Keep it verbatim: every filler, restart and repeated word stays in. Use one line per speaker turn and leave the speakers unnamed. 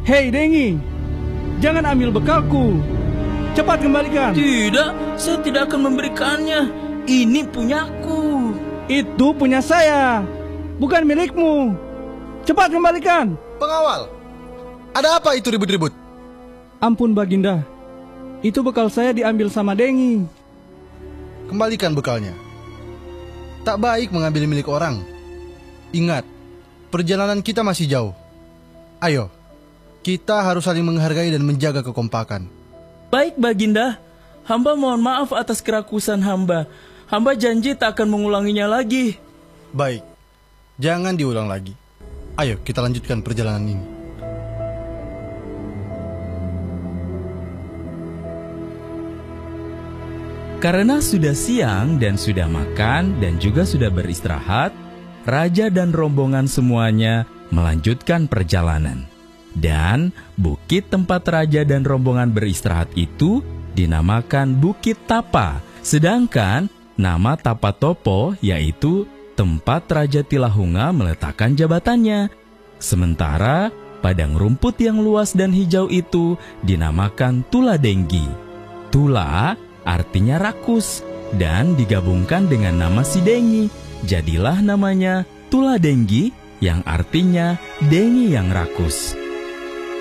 Hei Dengi, jangan ambil bekalku. Cepat kembalikan.
Tidak, saya tidak akan memberikannya. Ini punyaku.
Itu punya saya, bukan milikmu. Cepat kembalikan.
Pengawal, ada apa itu ribut-ribut?
Ampun Baginda, itu bekal saya diambil sama Dengi.
Kembalikan bekalnya. Tak baik mengambil milik orang. Ingat, perjalanan kita masih jauh. Ayo, kita harus saling menghargai dan menjaga kekompakan.
Baik Baginda, hamba mohon maaf atas kerakusan hamba. Hamba janji tak akan mengulanginya lagi.
Baik, jangan diulang lagi. Ayo kita lanjutkan perjalanan ini.
Karena sudah siang dan sudah makan dan juga sudah beristirahat, raja dan rombongan semuanya melanjutkan perjalanan. Dan bukit tempat raja dan rombongan beristirahat itu dinamakan Bukit Tapa. Sedangkan nama Tapa Topo yaitu tempat Raja Tilahunga meletakkan jabatannya. Sementara padang rumput yang luas dan hijau itu dinamakan Tula Denggi. Tula artinya rakus dan digabungkan dengan nama si Dengi. Jadilah namanya Tula Denggi yang artinya Dengi yang rakus.